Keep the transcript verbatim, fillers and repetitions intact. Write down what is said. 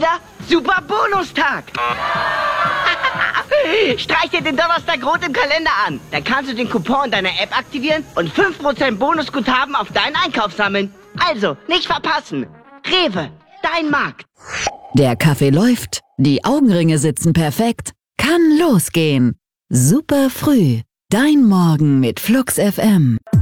wieder? Super Bonustag! Streich dir den Donnerstag rot im Kalender an. Dann kannst du den Coupon deiner App aktivieren und fünf Prozent Bonusguthaben auf deinen Einkauf sammeln. Also, nicht verpassen. Rewe, dein Markt. Der Kaffee läuft, die Augenringe sitzen perfekt. Kann losgehen. Super früh. Dein Morgen mit Flux F M.